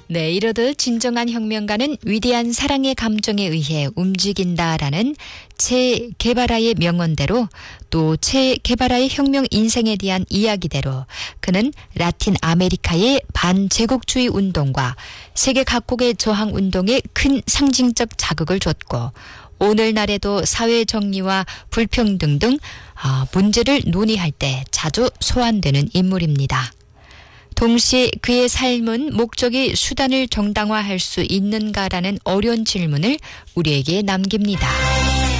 네, 이르듯 진정한 혁명가는 위대한 사랑의 감정에 의해 움직인다라는 체 게바라의 명언대로 또 체 게바라의 혁명 인생에 대한 이야기대로 그는 라틴 아메리카의 반제국주의 운동과 세계 각국의 저항 운동에 큰 상징적 자극을 줬고 오늘날에도 사회 정의와 불평등 등 문제를 논의할 때 자주 소환되는 인물입니다. 동시에 그의 삶은 목적이 수단을 정당화할 수 있는가라는 어려운 질문을 우리에게 남깁니다.